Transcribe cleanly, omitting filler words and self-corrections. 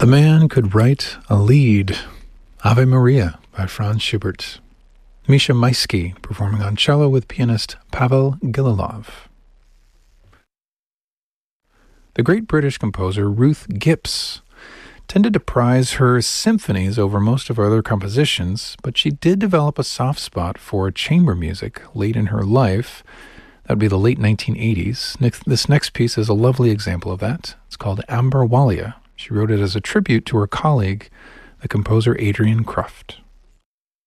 The man could write a lead. Ave Maria by Franz Schubert. Misha Maisky performing on cello with pianist Pavel Gililov. The great British composer Ruth Gibbs tended to prize her symphonies over most of her other compositions, but she did develop a soft spot for chamber music late in her life. That would be the late 1980s. This next piece is a lovely example of that. It's called Amber Walia. She wrote it as a tribute to her colleague, the composer Adrian Kruft.